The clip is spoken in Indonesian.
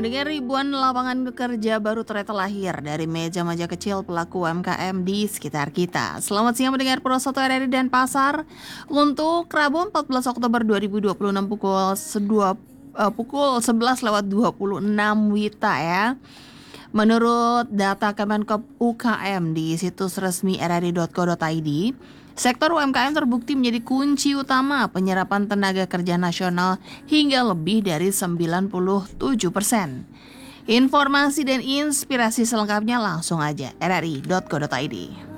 Mendengar ribuan lapangan kerja baru ternyata lahir dari meja-meja kecil pelaku UMKM di sekitar kita. Selamat siang mendengar Pro 1 RRI dan Pasar. Untuk Rabu 14 Oktober 2026 pukul 11:26 WITA ya. Menurut data Kemenkop UKM di situs resmi rri.co.id, sektor UMKM terbukti menjadi kunci utama penyerapan tenaga kerja nasional hingga lebih dari 97%. Informasi dan inspirasi selengkapnya langsung aja rri.co.id.